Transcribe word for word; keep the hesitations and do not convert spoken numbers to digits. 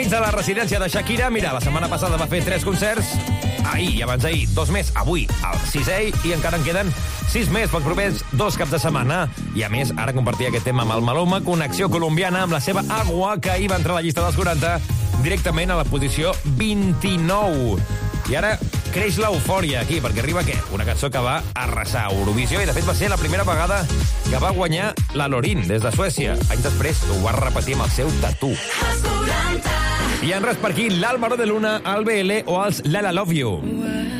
dins de la residència de Shakira. Mira, la setmana passada va fer tres concerts, ahir i abans d'ahir, dos més, avui el sisè, i encara en queden sis més pels propers dos caps de setmana. I a més, ara compartia aquest tema amb el Maluma, connexió colombiana amb la seva Agua, que ahir va entrar a la llista dels quaranta, directament a la posició vint-i-nou. I ara creix l'eufòria aquí, perquè arriba què? Una cançó que va arrasar a Eurovisió, i de fet va ser la primera vegada que va guanyar la Loreen des de Suècia. Anys després ho va repetir amb el seu Tatú. I han res per aquí l'Álvaro de Luna, el B L o els Lala Love You.